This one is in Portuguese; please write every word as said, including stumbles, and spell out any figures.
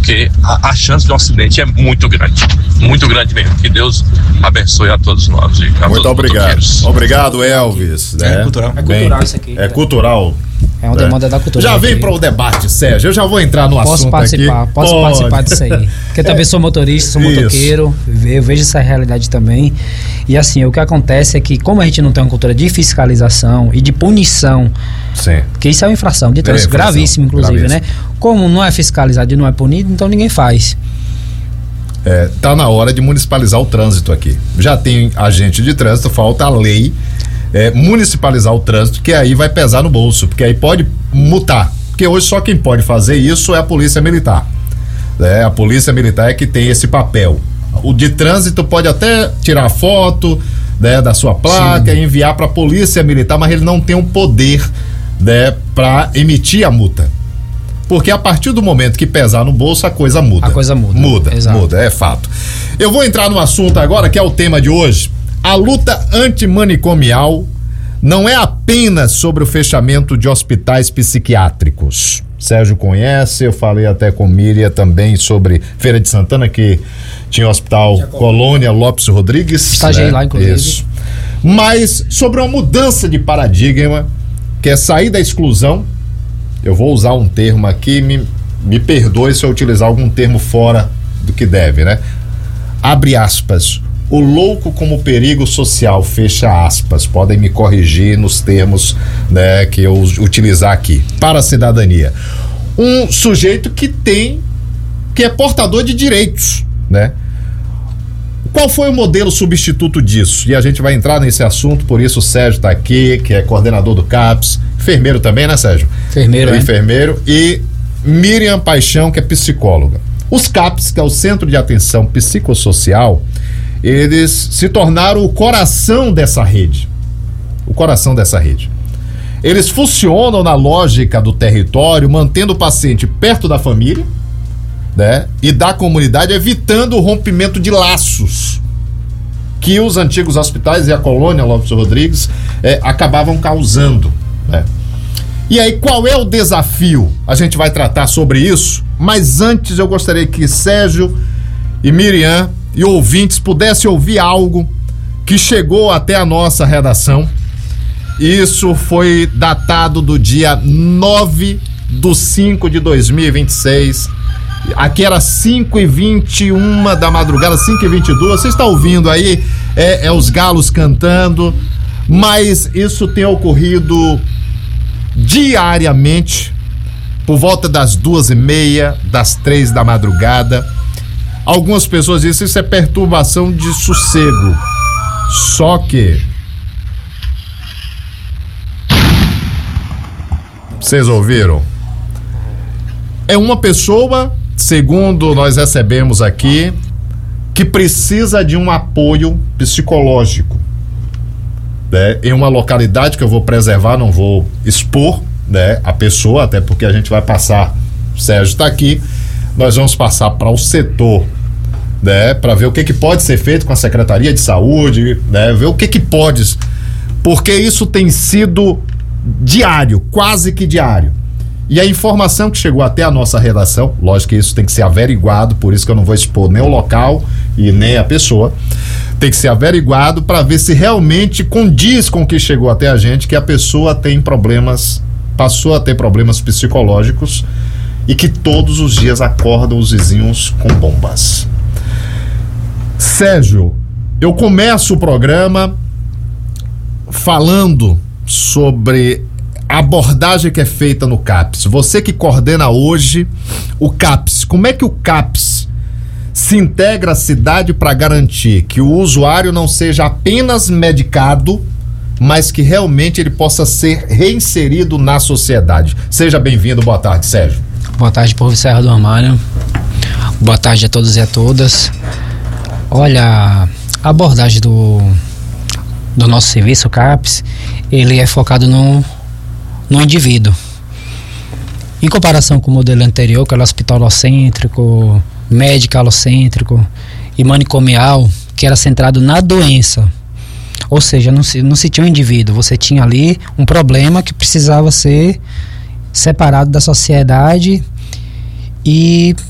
porque a, a chance de um acidente é muito grande, muito grande mesmo. Que Deus abençoe a todos nós. E a muito todos obrigado. Obrigado, Elvis. Né? É cultural. Bem, É cultural isso aqui. É cultural. É uma demanda é. da cultura. Já vem para o debate, Sérgio. Eu já vou entrar no posso assunto participar, aqui. Posso Pode. participar disso aí. Porque também é. sou motorista, sou Isso. motoqueiro, eu vejo essa realidade também. E assim, o que acontece é que, como a gente não tem uma cultura de fiscalização e de punição, Sim. porque isso é uma infração de trânsito, é gravíssima, inclusive, gravíssimo. né? Como não é fiscalizado e não é punido, então ninguém faz. É, tá na hora de municipalizar o trânsito aqui. Já tem agente de trânsito, falta a lei. É, municipalizar o trânsito, que aí vai pesar no bolso, porque aí pode multar, porque hoje só quem pode fazer isso é a polícia militar, né? A polícia militar é que tem esse papel. O de trânsito pode até tirar foto, né, da sua placa, Sim. e enviar para a polícia militar, mas ele não tem o poder, né, para emitir a multa, porque a partir do momento que pesar no bolso a coisa muda. A coisa muda. Muda, Exato. muda, é fato. Eu vou entrar no assunto agora, que é o tema de hoje. A luta antimanicomial não é apenas sobre o fechamento de hospitais psiquiátricos. Sérgio conhece, eu falei até com Miriam também sobre Feira de Santana, que tinha o Hospital Colônia Lopes Rodrigues. Estagiei né? lá, inclusive. Isso. Mas sobre uma mudança de paradigma, que é sair da exclusão. Eu vou usar um termo aqui, me, me perdoe se eu utilizar algum termo fora do que deve, né? Abre aspas. O louco como perigo social, fecha aspas. Podem me corrigir nos termos, né, que eu utilizar aqui. Para a cidadania. Um sujeito que tem, que é portador de direitos, né? Qual foi o modelo substituto disso? E a gente vai entrar nesse assunto, por isso o Sérgio está aqui, que é coordenador do CAPS, enfermeiro também, né, Sérgio? Enfermeiro, é. Enfermeiro. E Miriam Paixão, que é psicóloga. Os CAPS, que é o Centro de Atenção Psicossocial, eles se tornaram o coração dessa rede. O coração dessa rede. Eles funcionam na lógica do território, mantendo o paciente perto da família, né, e da comunidade, evitando o rompimento de laços que os antigos hospitais e a Colônia Lopes Rodrigues é, acabavam causando, né? E aí, qual é o desafio? A gente vai tratar sobre isso, mas antes eu gostaria que Sérgio e Miriam e ouvintes pudessem ouvir algo que chegou até a nossa redação. Isso foi datado do dia nove de cinco de dois mil e vinte e seis. Aqui era cinco e vinte e uma da madrugada, cinco e vinte e duas. Você está ouvindo aí? É, é os galos cantando. Mas isso tem ocorrido diariamente, por volta das duas e meia, das três da madrugada. Algumas pessoas dizem que isso é perturbação de sossego. Só que vocês ouviram? É uma pessoa, segundo nós recebemos aqui, que precisa de um apoio psicológico, né? Em uma localidade que eu vou preservar, não vou expor, né, a pessoa, até porque a gente vai passar, o Sérgio está aqui, nós vamos passar para o setor, né, para ver o que que pode ser feito com a Secretaria de Saúde, né, ver o que que pode, porque isso tem sido diário, quase que diário. E a informação que chegou até a nossa redação, lógico que isso tem que ser averiguado, por isso que eu não vou expor nem o local e nem a pessoa, tem que ser averiguado para ver se realmente condiz com o que chegou até a gente, que a pessoa tem problemas, passou a ter problemas psicológicos e que todos os dias acordam os vizinhos com bombas. Sérgio, eu começo o programa falando sobre a abordagem que é feita no CAPS. Você que coordena hoje o CAPS, como é que o CAPS se integra à cidade para garantir que o usuário não seja apenas medicado, mas que realmente ele possa ser reinserido na sociedade? Seja bem-vindo, boa tarde, Sérgio. Boa tarde, povo Serra do Armário. Boa tarde a todos e a todas. Olha, a abordagem do, do nosso serviço, o CAPS, ele é focado no, no indivíduo. Em comparação com o modelo anterior, que era hospitalocêntrico, medicalocêntrico e manicomial, que era centrado na doença. Ou seja, não se, não se tinha um indivíduo, você tinha ali um problema que precisava ser separado da sociedade e